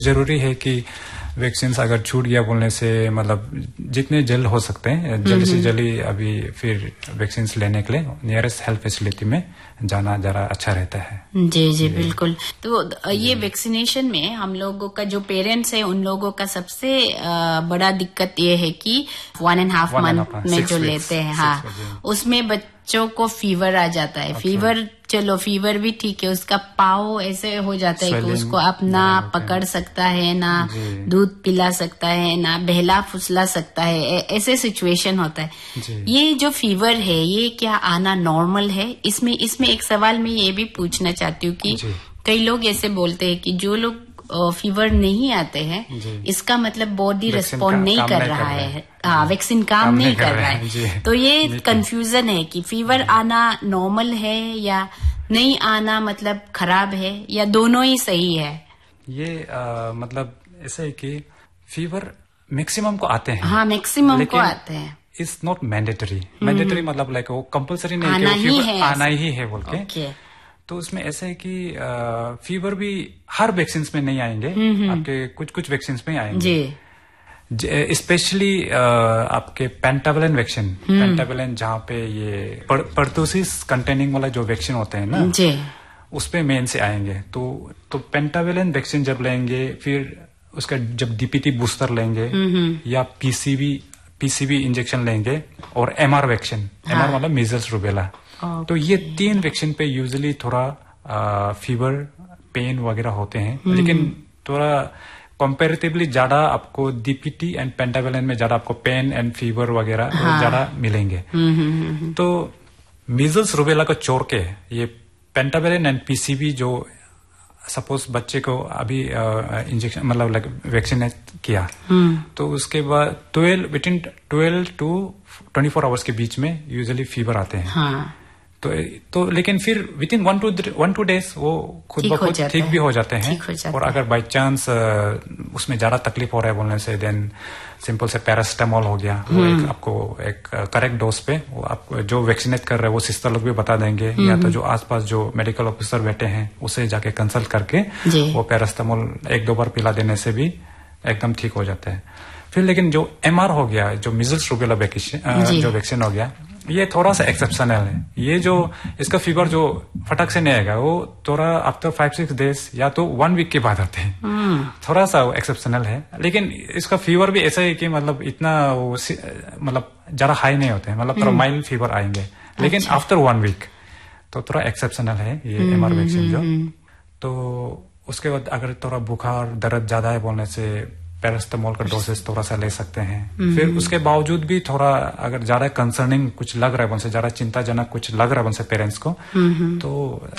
जरूरी है कि वैक्सीन अगर छूट गया बोलने से मतलब जितने जल्द हो सकते हैं जल्दी से जल्दी अभी फिर वैक्सीन लेने के लिए नियरेस्ट हेल्थ फैसिलिटी में जाना जरा अच्छा रहता है। जी बिल्कुल। तो ये वैक्सीनेशन में हम लोगों का जो पेरेंट्स है उन लोगों का सबसे बड़ा दिक्कत ये है कि 1.5 मंथ में जो लेते हैं, हाँ, उसमें बच्चों को फीवर आ जाता है। फीवर, चलो फीवर भी ठीक है, उसका पाव ऐसे हो जाता है कि उसको आप ना पकड़ सकता है, ना दूध पिला सकता है, ना बहला फुसला सकता है, ऐसे सिचुएशन होता है। ये जो फीवर है ये क्या आना नॉर्मल है? इसमें एक सवाल मैं ये भी पूछना चाहती हूँ कि कई लोग ऐसे बोलते हैं कि जो लोग फीवर नहीं आते हैं इसका मतलब बॉडी रिस्पॉन्ड नहीं कर रहा है, वैक्सीन काम नहीं कर रहा है। तो ये कंफ्यूजन है कि फीवर आना नॉर्मल है या नहीं आना मतलब खराब है, या दोनों ही सही है? ये मतलब ऐसा है कि फीवर मैक्सिमम को आते हैं। हाँ, मैक्सिमम को आते हैं। It's not mandatory. मैंडेटरी मतलब लाइक वो कंपल्सरी नहीं है कि फीवर आना ही है बोल के। तो उसमें ऐसा है कि फीवर भी हर वैक्सीन में नहीं आएंगे, आपके कुछ वैक्सीन में आएंगे। स्पेशली आपके पेंटावलेंट वैक्सीन, पेंटावलेंट जहाँ पे ये पर्टुसिस कंटेनिंग वाला जो वैक्सीन होते हैं ना, उसपे मेन से आएंगे। तो पेंटावलेंट वैक्सीन जब लेंगे, फिर उसका जब डीपीटी बूस्टर लेंगे या पीसीवी इंजेक्शन लेंगे और एमआर वैक्सीन, एमआर मतलब मीजल्स रूबेला, तो ये 3 वैक्सीन पे यूजुअली थोड़ा फीवर पेन वगैरह होते हैं, लेकिन थोड़ा कंपैरेटिवली ज्यादा आपको डीपीटी एंड पेंटावलेंट में ज्यादा आपको पेन एंड फीवर वगैरह ज्यादा मिलेंगे। तो मीजल्स रूबेला को छोड़ के ये पेंटावलेंट एंड पीसीवी जो सपोज बच्चे को अभी इंजेक्शन मतलब वैक्सीनेट किया, तो उसके बाद विदिन 12 to 24 आवर्स के बीच में यूजुअली फीवर आते हैं। तो लेकिन फिर विदिन 1-2 डेज वो खुद ब खुद ठीक भी हो जाते हैं। और अगर बाई चांस उसमें ज्यादा तकलीफ हो रहा है बोलने से, देन सिंपल से पैरास्टामोल हो गया, वो आपको एक करेक्ट डोज पे वो आपको जो वैक्सीनेट कर रहे हैं वो सिस्टर लोग भी बता देंगे, या तो जो आसपास जो मेडिकल ऑफिसर बैठे हैं उसे जाके कंसल्ट करके वो पैरास्टामोल 1-2 बार पिला देने से भी एकदम ठीक हो जाता है। फिर लेकिन जो एमआर हो गया, जो मीजल्स रूबेला जो वैक्सीन हो गया, ये थोड़ा सा एक्सेप्शनल है। ये जो इसका फीवर जो फटक से नहीं आएगा, वो थोड़ा आफ्टर 5-6 डेज या तो 1 वीक के बाद आते हैं। थोड़ा सा एक्सेप्शनल है, लेकिन इसका फीवर भी ऐसा है कि मतलब इतना वो मतलब ज्यादा हाई नहीं होते हैं, मतलब थोड़ा माइल्ड फीवर आएंगे, लेकिन आफ्टर 1 वीक तो थोड़ा एक्सेप्शनल है ये एमआर वैक्सीन जो। तो उसके बाद अगर थोड़ा बुखार दर्द ज्यादा है बोलने से पैरास्टामोल का डोसेस थोड़ा सा ले सकते हैं। फिर उसके बावजूद भी थोड़ा अगर ज्यादा कंसर्निंग कुछ लग रहा है उनसे, ज्यादा चिंताजनक कुछ लग रहा है उनसे पेरेंट्स को, तो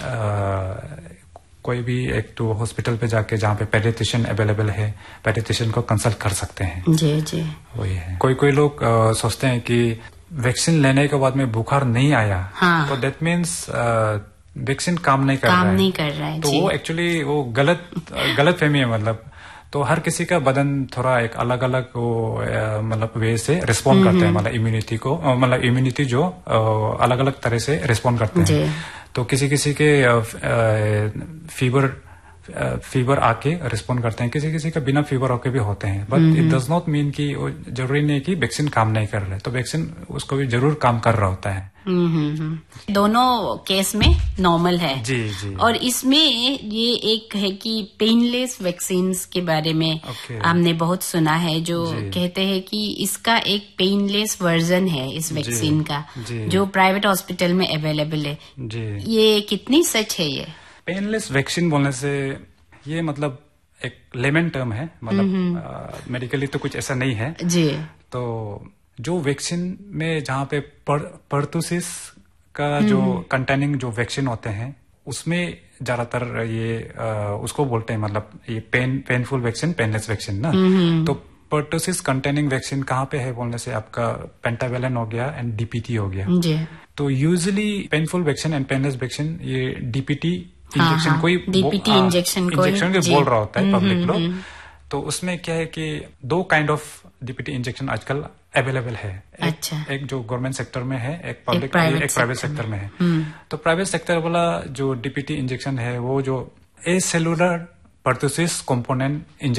कोई भी एक तो हॉस्पिटल पे जाके जहाँ पे पेडियाट्रिशियन अवेलेबल है, पेडियाट्रिशियन को कंसल्ट कर सकते हैं। जी वही है। कोई लोग सोचते हैं कि वैक्सीन लेने के बाद में बुखार नहीं आया, तो दैट मीन्स वैक्सीन काम नहीं कर रहा है। तो वो एक्चुअली वो गलत फहमी है। मतलब तो हर किसी का बदन थोड़ा एक अलग अलग वो मतलब वे से रिस्पॉन्ड करते हैं, मतलब इम्यूनिटी जो अलग अलग तरह से रिस्पॉन्ड करते हैं। तो किसी के फीवर आके रिस्पॉन्ड करते हैं, किसी का बिना फीवर होके भी होते हैं। But it does not mean कि जरूरी नहीं कि वैक्सीन काम नहीं कर रहा है, तो वैक्सीन उसको भी जरूर काम कर रहा होता है। दोनों केस में नॉर्मल है। जी। और इसमें ये एक है कि पेनलेस वैक्सीन के बारे में हमने बहुत सुना है, जो कहते हैं कि इसका एक पेनलेस वर्जन है इस वैक्सीन का, जो प्राइवेट हॉस्पिटल में अवेलेबल है। ये कितनी सच है? ये पेनलेस वैक्सीन बोलने से ये मतलब एक लेमन टर्म है, मतलब मेडिकली तो कुछ ऐसा नहीं है जी। तो जो वैक्सीन में जहाँ पे पर्टुसिस का जो कंटेनिंग जो वैक्सीन होते हैं उसमें ज्यादातर ये उसको बोलते हैं, मतलब ये पेनफुल वैक्सीन, पेनलेस वैक्सीन ना। तो पर्टुसिस कंटेनिंग वैक्सीन कहाँ पे है बोलने से आपका पेंटावलेंट हो गया एंड डीपीटी हो गया जी। तो usually painful vaccine and painless vaccine ये डीपीटी इंजेक्शन कोई इंजेक्शन बोल रहा होता है पब्लिक लोग। तो उसमें क्या है कि 2 काइंड ऑफ डीपीटी इंजेक्शन आजकल अवेलेबल है। एक जो गवर्नमेंट सेक्टर में है, एक प्राइवेट सेक्टर में है। तो प्राइवेट सेक्टर वाला जो डीपीटी इंजेक्शन है वो जो एसेलुलर पर्टुसिस कंपोनेंट